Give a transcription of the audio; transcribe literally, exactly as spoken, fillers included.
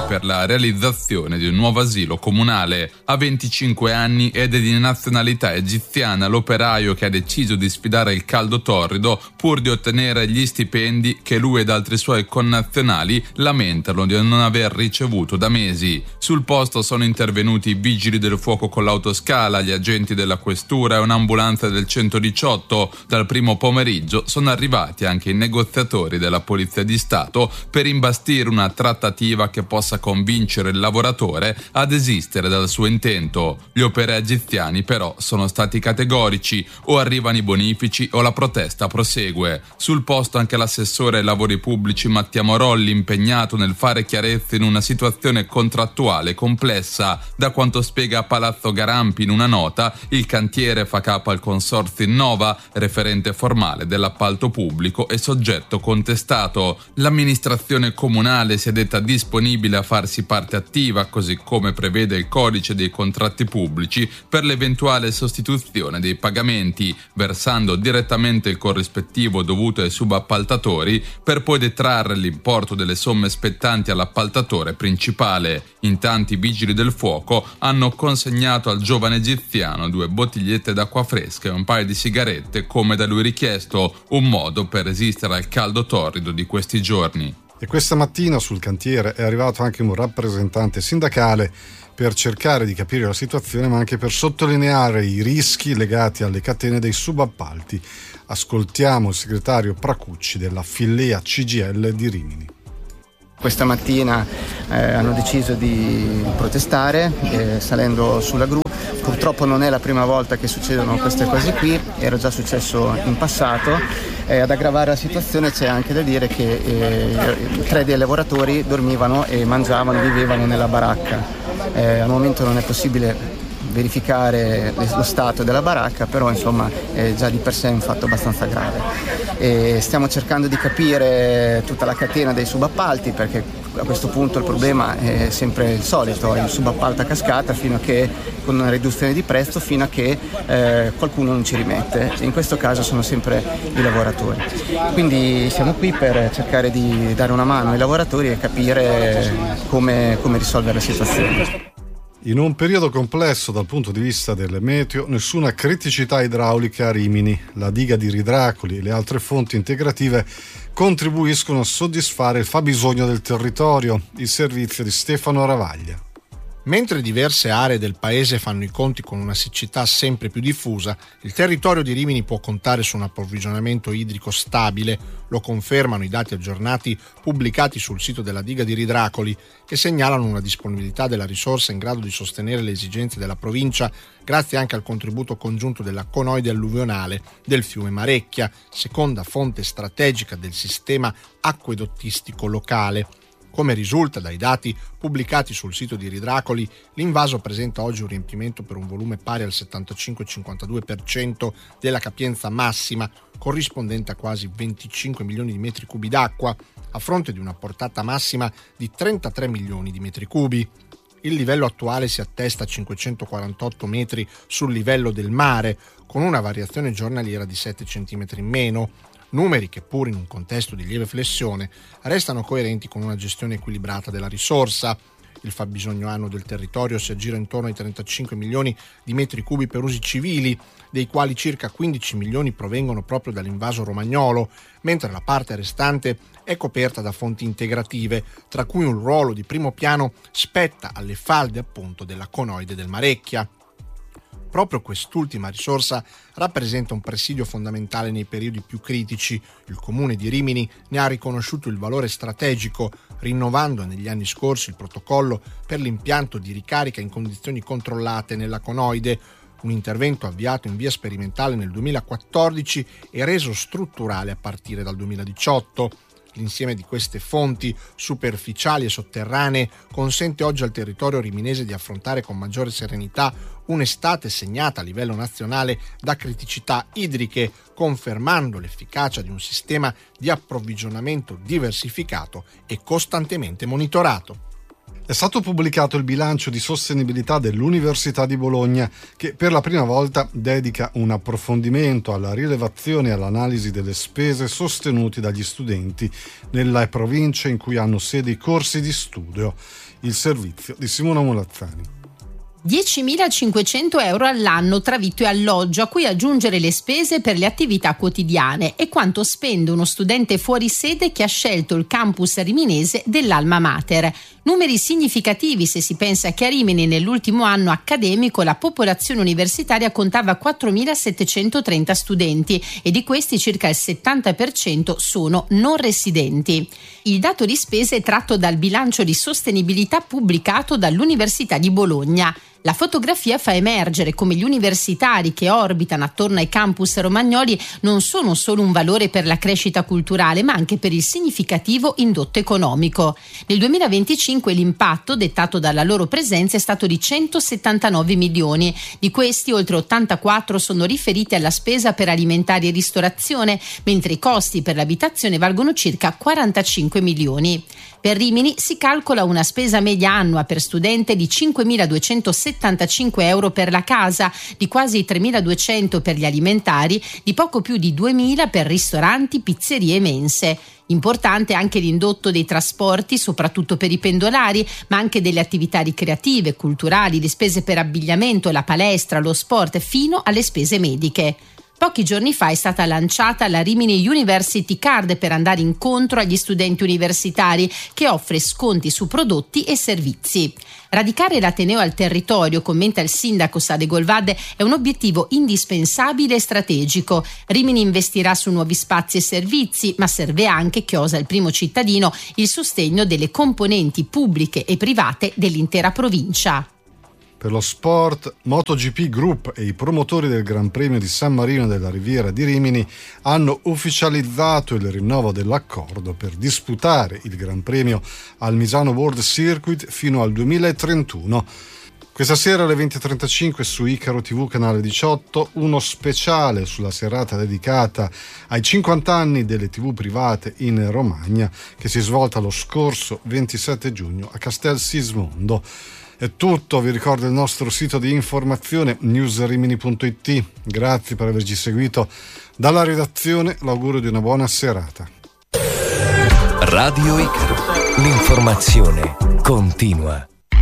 per la realizzazione di un nuovo asilo comunale. Ha venticinque anni ed è di nazionalità egiziana l'operaio che ha deciso di sfidare il caldo torrido pur di ottenere gli stipendi che lui ed altri suoi connazionali lamentano di non aver ricevuto da mesi. Sul posto sono intervenuti i vigili del fuoco con l'autoscala, gli agenti della questura e un'ambulanza del centodiciotto. Dal primo pomeriggio sono arrivati anche i negoziatori della Polizia di Stato per imbastire una trattativa che possa convincere il lavoratore a desistere dal suo intento. Gli operai egiziani però sono stati categorici: o arrivano i bonifici o la protesta prosegue. Sul posto anche l'assessore ai lavori pubblici Mattia Morolli, impegnato nel fare chiarezza in una situazione contrattuale complessa. Da quanto spiega a Palazzo Garampi in una nota, il cantiere fa capo al consorzio Innova, referente formale dell'appalto pubblico e soggetto contestato. L'amministrazione comunale si è detta disponibile a farsi parte attiva, così come prevede il codice dei contratti pubblici, per l'eventuale sostituzione dei pagamenti, versando direttamente il corrispettivo dovuto ai subappaltatori per poi detrarre l'importo delle somme spettanti all'appaltatore principale. Intanto i vigili del fuoco hanno consegnato al giovane egiziano due bottigliette d'acqua fresca e un paio di sigarette come da lui richiesto, un modo per resistere al caldo torrido di questi giorni. E questa mattina sul cantiere è arrivato anche un rappresentante sindacale per cercare di capire la situazione, ma anche per sottolineare i rischi legati alle catene dei subappalti. Ascoltiamo il segretario Pracucci della Fillea C G I L di Rimini. Questa mattina eh, hanno deciso di protestare eh, salendo sulla gru. Purtroppo non è la prima volta che succedono queste cose qui, era già successo in passato. Eh, ad aggravare la situazione c'è anche da dire che eh, tre dei lavoratori dormivano e mangiavano, vivevano nella baracca. Eh, al momento non è possibile verificare lo stato della baracca, però insomma è già di per sé un fatto abbastanza grave. E stiamo cercando di capire tutta la catena dei subappalti, perché a questo punto il problema è sempre il solito, il subappalto a cascata fino a che, con una riduzione di prezzo, fino a che eh, qualcuno non ci rimette. In questo caso sono sempre i lavoratori. Quindi siamo qui per cercare di dare una mano ai lavoratori e capire come, come risolvere la situazione. In un periodo complesso dal punto di vista del meteo, nessuna criticità idraulica a Rimini. La diga di Ridracoli e le altre fonti integrative contribuiscono a soddisfare il fabbisogno del territorio. Il servizio di Stefano Ravaglia. Mentre diverse aree del paese fanno i conti con una siccità sempre più diffusa, il territorio di Rimini può contare su un approvvigionamento idrico stabile. Lo confermano i dati aggiornati pubblicati sul sito della diga di Ridracoli, che segnalano una disponibilità della risorsa in grado di sostenere le esigenze della provincia, grazie anche al contributo congiunto della conoide alluvionale del fiume Marecchia, seconda fonte strategica del sistema acquedottistico locale. Come risulta dai dati pubblicati sul sito di Ridracoli, l'invaso presenta oggi un riempimento per un volume pari al settantacinque virgola cinquantadue per cento della capienza massima, corrispondente a quasi venticinque milioni di metri cubi d'acqua, a fronte di una portata massima di trentatré milioni di metri cubi. Il livello attuale si attesta a cinquecentoquarantotto metri sul livello del mare, con una variazione giornaliera di sette centimetri in meno. Numeri che, pur in un contesto di lieve flessione, restano coerenti con una gestione equilibrata della risorsa. Il fabbisogno annuo del territorio si aggira intorno ai trentacinque milioni di metri cubi per usi civili, dei quali circa quindici milioni provengono proprio dall'invaso romagnolo, mentre la parte restante è coperta da fonti integrative, tra cui un ruolo di primo piano spetta alle falde appunto della conoide del Marecchia. Proprio quest'ultima risorsa rappresenta un presidio fondamentale nei periodi più critici. Il comune di Rimini ne ha riconosciuto il valore strategico, rinnovando negli anni scorsi il protocollo per l'impianto di ricarica in condizioni controllate nella conoide, un intervento avviato in via sperimentale nel duemilaquattordici e reso strutturale a partire dal duemiladiciotto. L'insieme di queste fonti, superficiali e sotterranee, consente oggi al territorio riminese di affrontare con maggiore serenità un'estate segnata a livello nazionale da criticità idriche, confermando l'efficacia di un sistema di approvvigionamento diversificato e costantemente monitorato. È stato pubblicato il bilancio di sostenibilità dell'Università di Bologna, che per la prima volta dedica un approfondimento alla rilevazione e all'analisi delle spese sostenute dagli studenti nelle province in cui hanno sede i corsi di studio. Il servizio di Simona Mulazzani. diecimilacinquecento euro all'anno tra vitto e alloggio, a cui aggiungere le spese per le attività quotidiane, e quanto spende uno studente fuori sede che ha scelto il campus riminese dell'Alma Mater. Numeri significativi se si pensa che a Rimini nell'ultimo anno accademico la popolazione universitaria contava quattromilasettecentotrenta studenti e di questi circa il settanta per cento sono non residenti. Il dato di spese è tratto dal bilancio di sostenibilità pubblicato dall'Università di Bologna. La fotografia fa emergere come gli universitari che orbitano attorno ai campus romagnoli non sono solo un valore per la crescita culturale, ma anche per il significativo indotto economico. Nel duemilaventicinque l'impatto dettato dalla loro presenza è stato di centosettantanove milioni. Di questi oltre ottantaquattro sono riferiti alla spesa per alimentari e ristorazione, mentre i costi per l'abitazione valgono circa quarantacinque milioni. Per Rimini si calcola una spesa media annua per studente di cinquemiladuecentosettantacinque euro per la casa, di quasi tremiladuecento per gli alimentari, di poco più di duemila per ristoranti, pizzerie e mense. Importante anche l'indotto dei trasporti, soprattutto per i pendolari, ma anche delle attività ricreative, culturali, le spese per abbigliamento, la palestra, lo sport, fino alle spese mediche. Pochi giorni fa è stata lanciata la Rimini University Card per andare incontro agli studenti universitari, che offre sconti su prodotti e servizi. Radicare l'Ateneo al territorio, commenta il sindaco Sade Golvade, è un obiettivo indispensabile e strategico. Rimini investirà su nuovi spazi e servizi, ma serve anche, che osa il primo cittadino, il sostegno delle componenti pubbliche e private dell'intera provincia. Per lo sport, MotoGP Group e i promotori del Gran Premio di San Marino della Riviera di Rimini hanno ufficializzato il rinnovo dell'accordo per disputare il Gran Premio al Misano World Circuit fino al duemilatrentuno. Questa sera alle venti e trentacinque su Icaro tivù canale diciotto, uno speciale sulla serata dedicata ai cinquanta anni delle tivù private in Romagna, che si è svolta lo scorso ventisette giugno a Castel Sismondo. È tutto, vi ricordo il nostro sito di informazione newsrimini punto it. Grazie per averci seguito. Dalla redazione l'augurio di una buona serata. Radio Icaro, l'informazione continua.